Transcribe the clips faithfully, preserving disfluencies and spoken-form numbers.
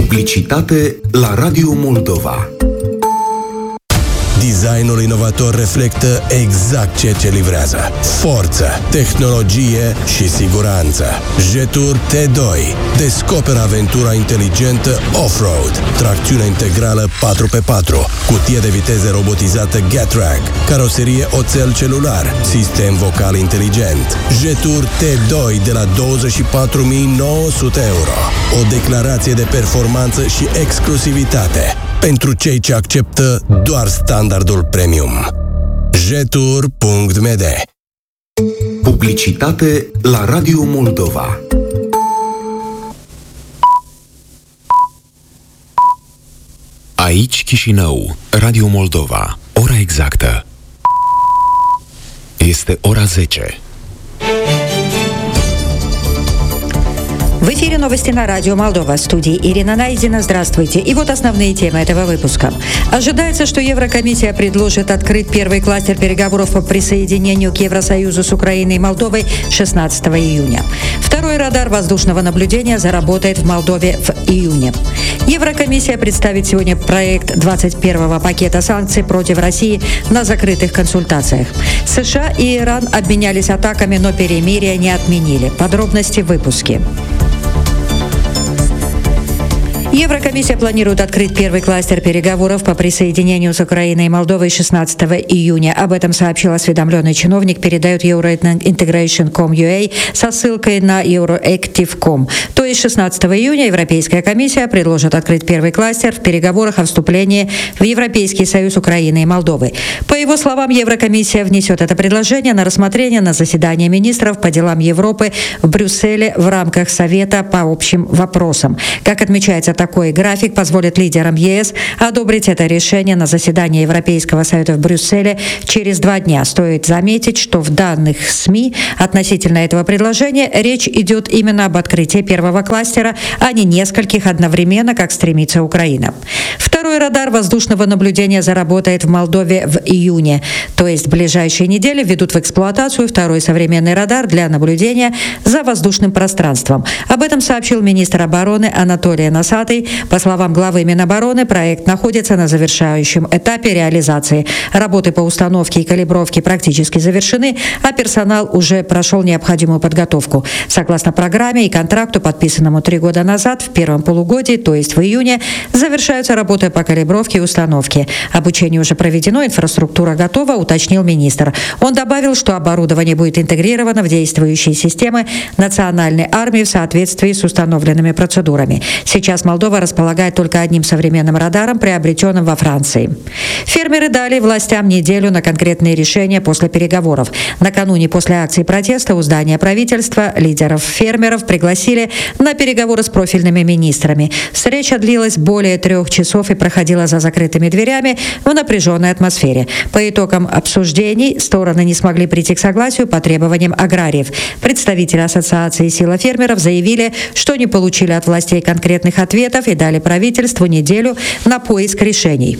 Publicitate la Radio Moldova. Designul inovator reflectă exact ceea ce livrează. Forță, tehnologie și siguranță. Jetour T doi. Descoperă aventura inteligentă off-road. Tracțiune integrală patru pe patru. Cutie de viteze robotizată Getrack. Caroserie oțel celular. Sistem vocal inteligent. Jetour T doi de la douăzeci și patru mii nouă sute euro. O declarație de performanță și exclusivitate pentru cei ce acceptă doar standardul premium. jetour punct m d. Publicitate la Radio Moldova. Aici Chișinău, Radio Moldova. Ora exactă este ora zece. В эфире новости на радио Молдова. В студии Ирина Найдина. Здравствуйте. И вот основные темы этого выпуска. Ожидается, что Еврокомиссия предложит открыть первый кластер переговоров по присоединению к Евросоюзу с Украиной и Молдовой шестнадцатого июня. Второй радар воздушного наблюдения заработает в Молдове в июне. Еврокомиссия представит сегодня проект двадцать первого пакета санкций против России на закрытых консультациях. США и Иран обменялись атаками, но перемирие не отменили. Подробности в выпуске. Еврокомиссия планирует открыть первый кластер переговоров по присоединению с Украиной и Молдовой шестнадцатого июня. Об этом сообщил осведомленный чиновник, передает Eurointegration точка ком точка ю а со ссылкой на Euroactive точка ком. То есть шестнадцатого июня Европейская комиссия предложит открыть первый кластер в переговорах о вступлении в Европейский Союз Украины и Молдовы. По его словам, Еврокомиссия внесет это предложение на рассмотрение на заседание министров по делам Европы в Брюсселе в рамках Совета по общим вопросам. Как отмечается, такой график позволит лидерам ЕС одобрить это решение на заседании Европейского совета в Брюсселе через два дня. Стоит заметить, что в данных СМИ относительно этого предложения речь идет именно об открытии первого кластера, а не нескольких одновременно, как стремится Украина. Второй радар воздушного наблюдения заработает в Молдове в июне. То есть в ближайшие недели введут в эксплуатацию второй современный радар для наблюдения за воздушным пространством. Об этом сообщил министр обороны Анатолий Носатый. По словам главы Минобороны, проект находится на завершающем этапе реализации. Работы по установке и калибровке практически завершены, а персонал уже прошел необходимую подготовку. Согласно программе и контракту, подписанному три года назад, в первом полугодии, то есть в июне, завершаются работы по калибровке и установке. Обучение уже проведено, инфраструктура готова, уточнил министр. Он добавил, что оборудование будет интегрировано в действующие системы национальной армии в соответствии с установленными процедурами. Сейчас Молдова располагает только одним современным радаром, приобретенным во Франции. Фермеры дали властям неделю на конкретные решения после переговоров. Накануне, после акции протеста у здания правительства, лидеров фермеров пригласили на переговоры с профильными министрами. Встреча длилась более трех часов и проходила за закрытыми дверями в напряженной атмосфере. По итогам обсуждений стороны не смогли прийти к согласию по требованиям аграриев. Представители Ассоциации «Сила фермеров» заявили, что не получили от властей конкретных ответов и дали правительству неделю на поиск решений.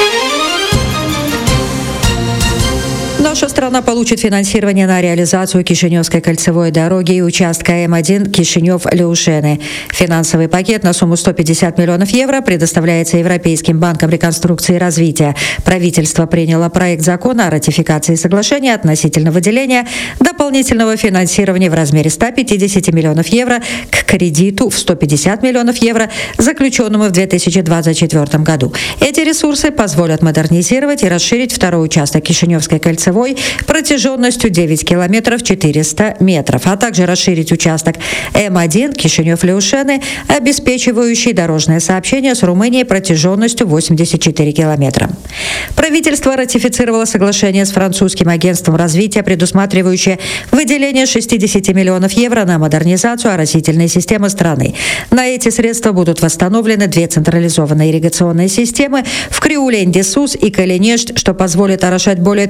Наша страна получит финансирование на реализацию Кишиневской кольцевой дороги и участка М один Кишинев-Леушены. Финансовый пакет на сумму сто пятьдесят миллионов евро предоставляется Европейским банком реконструкции и развития. Правительство приняло проект закона о ратификации соглашения относительно выделения дополнительного финансирования в размере ста пятидесяти миллионов евро к кредиту в сто пятьдесят миллионов евро, заключенному в две тысячи двадцать четвёртом году. Эти ресурсы позволят модернизировать и расширить второй участок Кишиневской кольцевой протяженностью девять километров четыреста метров, а также расширить участок М один Кишинев-Леушены, обеспечивающий дорожное сообщение с Румынией протяженностью восемьдесят четыре километра. Правительство ратифицировало соглашение с французским агентством развития, предусматривающее выделение шестидесяти миллионов евро на модернизацию оросительной системы страны. На эти средства будут восстановлены две централизованные ирригационные системы в Криуленде-Сус и Калинешт, что позволит орошать более трех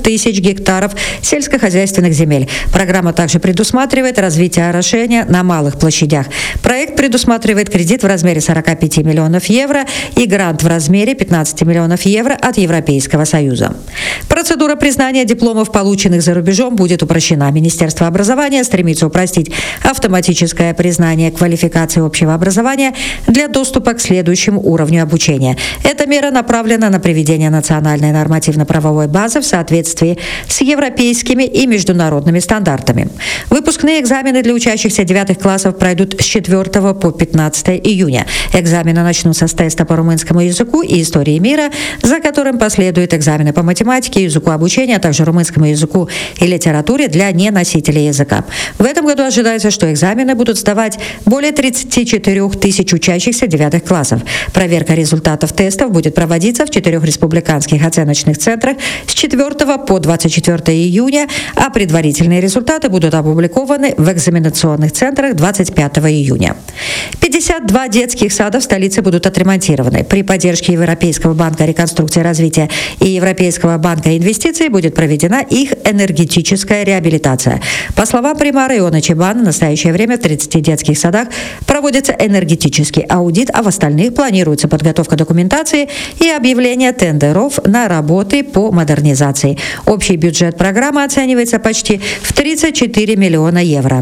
тысяч гектаров сельскохозяйственных земель. Программа также предусматривает развитие орошения на малых площадях. Проект предусматривает кредит в размере сорок пять миллионов евро и грант в размере пятнадцать миллионов евро от Европейского Союза. Процедура признания дипломов, полученных за рубежом, будет упрощена. Министерство образования стремится упростить автоматическое признание квалификации общего образования для доступа к следующему уровню обучения. Эта мера направлена на приведение национальной нормативно-правовой базы в соответствии с европейскими и международными стандартами. Выпускные экзамены для учащихся девятых классов пройдут с четвёртого по пятнадцатое июня. Экзамены начнутся с теста по румынскому языку и истории мира, за которым последуют экзамены по математике, языку обучения, а также румынскому языку и литературе для неносителей языка. В этом году ожидается, что экзамены будут сдавать более тридцати четырёх тысяч учащихся девятых классов. Проверка результатов тестов будет проводиться в четырех республиканских оценочных центрах с четвёртого по двадцать четвёртое июня, а предварительные результаты будут опубликованы в экзаменационных центрах двадцать пятого июня. пятьдесят два детских сада в столице будут отремонтированы. При поддержке Европейского банка реконструкции и развития и Европейского банка инвестиций будет проведена их энергетическая реабилитация. По словам примара Иона Чебана, в настоящее время в тридцати детских садах проводится энергетический аудит, а в остальных планируется подготовка документации и объявление тендеров на работы по модернизации. Общий бюджет программы оценивается почти в тридцать четыре миллиона евро.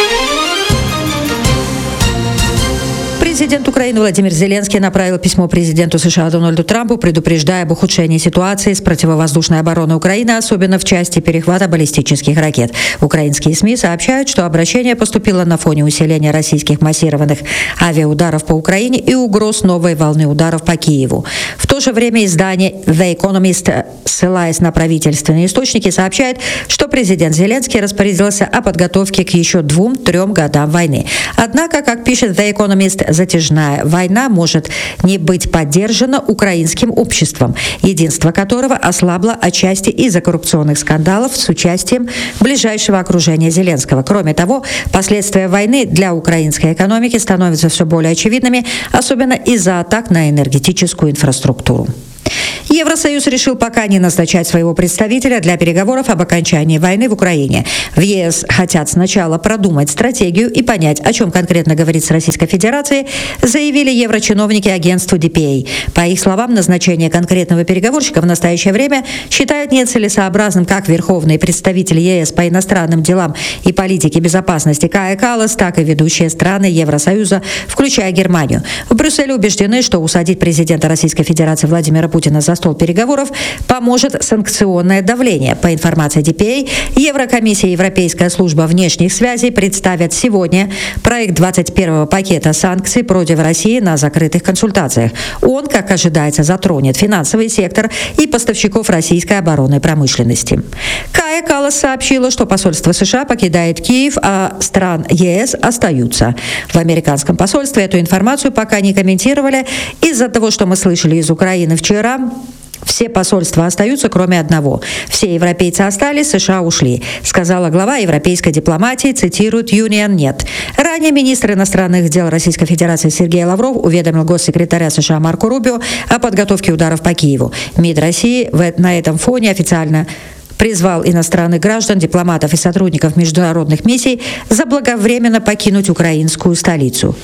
Президент Украины Владимир Зеленский направил письмо президенту США Дональду Трампу, предупреждая об ухудшении ситуации с противовоздушной обороной Украины, особенно в части перехвата баллистических ракет. Украинские СМИ сообщают, что обращение поступило на фоне усиления российских массированных авиаударов по Украине и угроз новой волны ударов по Киеву. В то же время издание The Economist, ссылаясь на правительственные источники, сообщает, что президент Зеленский распорядился о подготовке к еще двум-трем годам войны. Однако, как пишет The Economist, затяжная война может не быть поддержана украинским обществом, единство которого ослабло отчасти из-за коррупционных скандалов с участием ближайшего окружения Зеленского. Кроме того, последствия войны для украинской экономики становятся все более очевидными, особенно из-за атак на энергетическую инфраструктуру. Евросоюз решил пока не назначать своего представителя для переговоров об окончании войны в Украине. В ЕС хотят сначала продумать стратегию и понять, о чем конкретно говорит с Российской Федерацией, заявили еврочиновники агентству ди пи эй. По их словам, назначение конкретного переговорщика в настоящее время считают нецелесообразным как верховный представитель ЕС по иностранным делам и политике безопасности Кая Каллас, так и ведущие страны Евросоюза, включая Германию. В Брюсселе убеждены, что усадить президента Российской Федерации Владимира Путина за стол переговоров поможет санкционное давление. По информации ди пи эй, Еврокомиссия и Европейская служба внешних связей представят сегодня проект двадцать первого пакета санкций против России на закрытых консультациях. Он, как ожидается, затронет финансовый сектор и поставщиков российской оборонной промышленности. Кая Каллас сообщила, что посольство США покидает Киев, а стран ЕС остаются. В американском посольстве эту информацию пока не комментировали из-за того, что мы слышали из Украины вчера. Все посольства остаются, кроме одного. Все европейцы остались, США ушли, сказала глава европейской дипломатии, цитирует Union.net. Ранее министр иностранных дел Российской Федерации Сергей Лавров уведомил госсекретаря США Марко Рубио о подготовке ударов по Киеву. МИД России на этом фоне официально призвал иностранных граждан, дипломатов и сотрудников международных миссий заблаговременно покинуть украинскую столицу.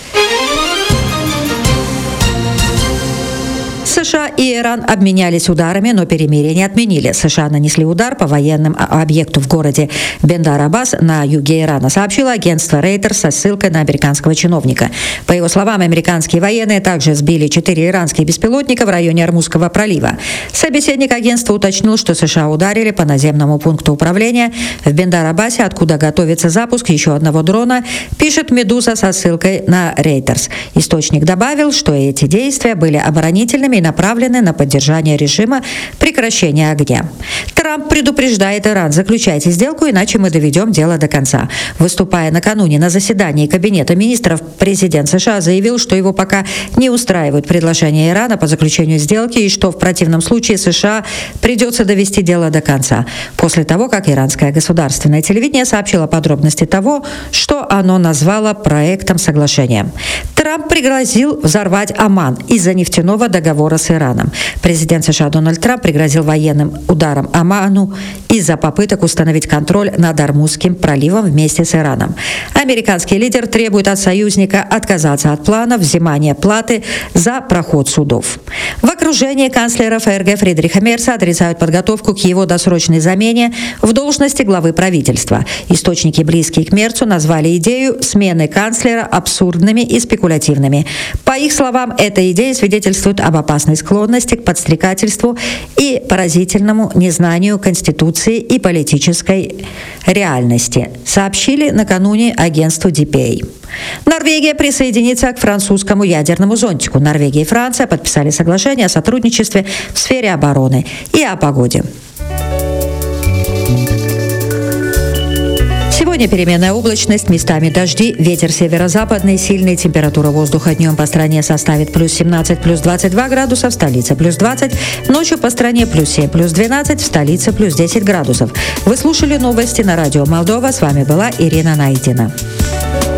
США и Иран обменялись ударами, но перемирие не отменили. США нанесли удар по военному объекту в городе Бендар-Аббас на юге Ирана, сообщило агентство Reuters со ссылкой на американского чиновника. По его словам, американские военные также сбили четыре иранских беспилотника в районе Ормузского пролива. Собеседник агентства уточнил, что США ударили по наземному пункту управления в Бендар-Аббасе, откуда готовится запуск еще одного дрона, пишет «Медуза» со ссылкой на Reuters. Источник добавил, что эти действия были оборонительными и направлены на поддержание режима прекращения огня. Трамп предупреждает Иран: заключайте сделку, иначе мы доведем дело до конца. Выступая накануне на заседании Кабинета министров, президент США заявил, что его пока не устраивают предложения Ирана по заключению сделки и что в противном случае США придется довести дело до конца. После того, как иранское государственное телевидение сообщило подробности того, что оно назвало проектом соглашения. Трамп пригрозил взорвать Оман из-за нефтяного договора переговоры с Ираном. Президент США Дональд Трамп пригрозил военным ударом Оману из-за попыток установить контроль над Ормузским проливом вместе с Ираном. Американский лидер требует от союзника отказаться от плана взимания платы за проход судов. В окружении канцлера ФРГ Фридриха Мерца отрицают подготовку к его досрочной замене в должности главы правительства. Источники, близкие к Мерцу, назвали идею смены канцлера абсурдными и спекулятивными. По их словам, эта идея свидетельствует об опасной склонности к подстрекательству и поразительному незнанию Конституции и политической реальности, сообщили накануне агентству ди пи эй. Норвегия присоединится к французскому ядерному зонтику. Норвегия и Франция подписали соглашение о сотрудничестве в сфере обороны и о погоде. Сегодня переменная облачность, местами дожди, ветер северо-западный, сильный, температура воздуха днем по стране составит плюс семнадцать, плюс двадцать два градуса, в столице плюс двадцать, ночью по стране плюс семь, плюс двенадцать, в столице плюс десять градусов. Вы слушали новости на радио Молдова, с вами была Ирина Найдина.